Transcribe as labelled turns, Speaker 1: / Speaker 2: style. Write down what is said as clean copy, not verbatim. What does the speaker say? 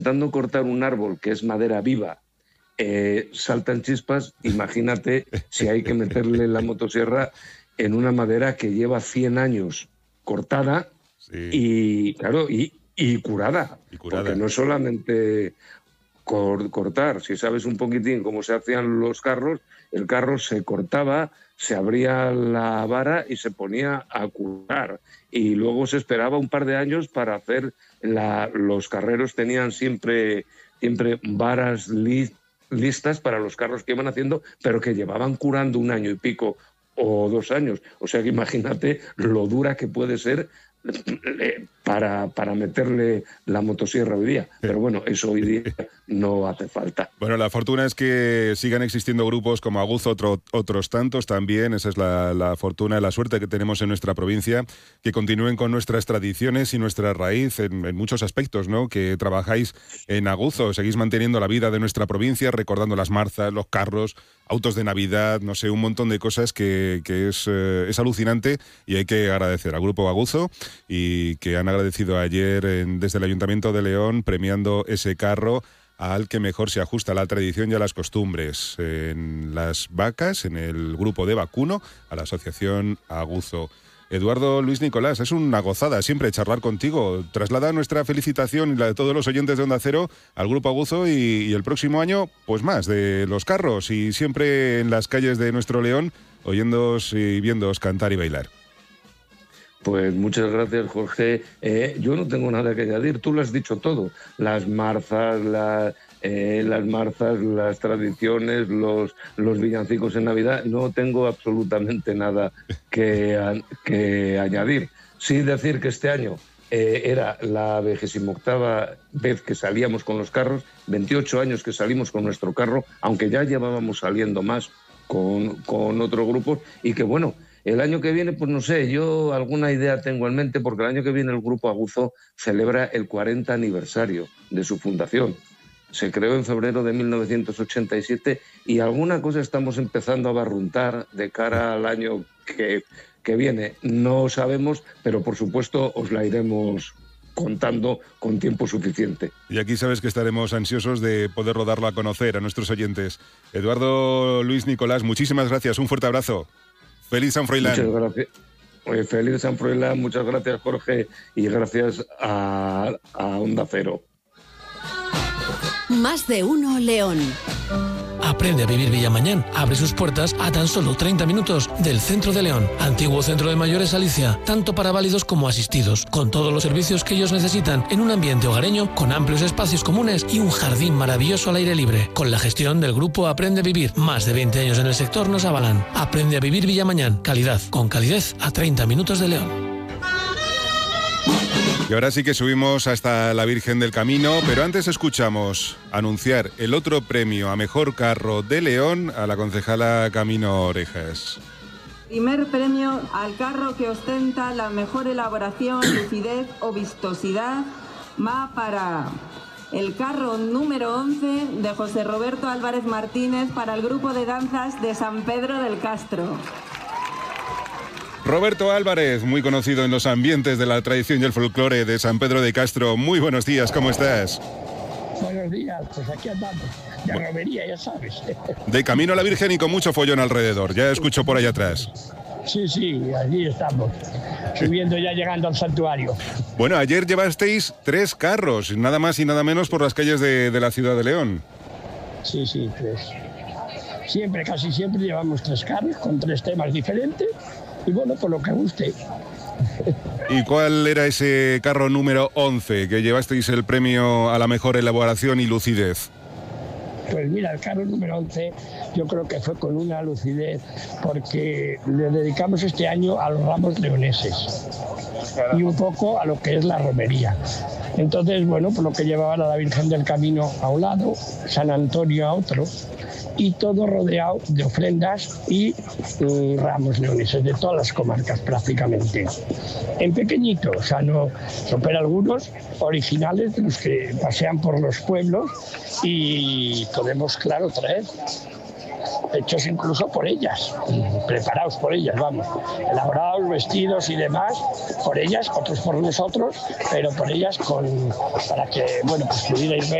Speaker 1: intentando cortar un árbol que es madera viva, saltan chispas, imagínate si hay que meterle la motosierra en una madera que lleva 100 años cortada, sí. Y claro, y curada, porque no es solamente cortar. Si sabes un poquitín cómo se hacían los carros, el carro se cortaba, se abría la vara y se ponía a curar, y luego se esperaba un par de años para hacer los carreros tenían siempre varas listas para los carros que iban haciendo, pero que llevaban curando 1 año y pico o 2 años. O sea que imagínate lo dura que puede ser para meterle la motosierra hoy día. Pero bueno, eso hoy día no hace falta.
Speaker 2: Bueno, la fortuna es que sigan existiendo grupos como Aguzo, otros tantos también. Esa es la fortuna, la suerte que tenemos en nuestra provincia, que continúen con nuestras tradiciones y nuestra raíz en muchos aspectos, ¿no? Que trabajáis en Aguzo, seguís manteniendo la vida de nuestra provincia, recordando las marzas, los carros, autos de Navidad, no sé, un montón de cosas que es alucinante, y hay que agradecer al Grupo Aguzo, y que han agradecido ayer desde el Ayuntamiento de León premiando ese carro al que mejor se ajusta a la tradición y a las costumbres. En las vacas, en el grupo de vacuno, a la Asociación Aguzo. Eduardo Luis Nicolás, es una gozada siempre charlar contigo. Traslada nuestra felicitación y la de todos los oyentes de Onda Cero al Grupo Aguzo, y el próximo año, pues más, de los carros, y siempre en las calles de nuestro León, oyéndoos y viéndoos cantar y bailar.
Speaker 1: Pues muchas gracias, Jorge. Yo no tengo nada que añadir, tú lo has dicho todo. Las marzas, las tradiciones, los villancicos en Navidad, no tengo absolutamente nada que añadir. Sí decir que este año era la 28ª vez que salíamos con los carros, 28 años que salimos con nuestro carro, aunque ya llevábamos saliendo más con otros grupos, y que bueno, el año que viene, pues no sé, yo alguna idea tengo en mente, porque el año que viene el Grupo Aguzo celebra el 40 aniversario de su fundación. Se creó en febrero de 1987 y alguna cosa estamos empezando a barruntar de cara al año que viene. No sabemos, pero por supuesto os la iremos contando con tiempo suficiente.
Speaker 2: Y aquí sabes que estaremos ansiosos de poder rodarlo a conocer a nuestros oyentes. Eduardo Luis Nicolás, muchísimas gracias, un fuerte abrazo. Feliz San Froilán.
Speaker 1: Muchas gracias. Feliz San Froilán, muchas gracias, Jorge, y gracias a Onda Cero.
Speaker 3: Más de uno León.
Speaker 4: Aprende a vivir Villamañán. Abre sus puertas a tan solo 30 minutos del centro de León. Antiguo centro de mayores Alicia, tanto para válidos como asistidos, con todos los servicios que ellos necesitan, en un ambiente hogareño, con amplios espacios comunes y un jardín maravilloso al aire libre. Con la gestión del grupo Aprende a Vivir, más de 20 años en el sector nos avalan. Aprende a vivir Villamañán. Calidad, con calidez, a 30 minutos de León.
Speaker 2: Y ahora sí que subimos hasta la Virgen del Camino, pero antes escuchamos anunciar el otro premio a Mejor Carro de León a la concejala Camino Orejas.
Speaker 5: Primer premio al carro que ostenta la mejor elaboración, lucidez o vistosidad va para el carro número 11 de José Roberto Álvarez Martínez para el grupo de danzas de San Pedro del Castro.
Speaker 2: Roberto Álvarez, muy conocido en los ambientes de la tradición y el folclore de San Pedro de Castro. Muy buenos días, ¿cómo estás?
Speaker 6: Buenos días, pues aquí andamos, de romería, ya sabes.
Speaker 2: De camino a la Virgen y con mucho follón alrededor, ya escucho por allá atrás.
Speaker 6: Sí, allí estamos, subiendo ya, llegando al santuario.
Speaker 2: Bueno, ayer llevasteis 3 carros, nada más y nada menos, por las calles de la ciudad de León.
Speaker 6: Sí, 3. Casi siempre llevamos 3 carros con 3 temas diferentes. Y bueno, por lo que guste.
Speaker 2: ¿Y cuál era ese carro número 11 que llevasteis el premio a la mejor elaboración y lucidez?
Speaker 6: Pues mira, el carro número 11 yo creo que fue con una lucidez, porque le dedicamos este año a los ramos leoneses y un poco a lo que es la romería. Entonces, bueno, por lo que llevaban a la Virgen del Camino a un lado, San Antonio a otro, y todo rodeado de ofrendas y ramos leoneses de todas las comarcas prácticamente. En pequeñito, o sea, no, pero algunos originales de los que pasean por los pueblos y podemos, claro, traer. hechos incluso por ellas, preparados por ellas, vamos, elaborados, vestidos y demás por ellas, otros por nosotros, pero por ellas para que, bueno, pues pudierais ver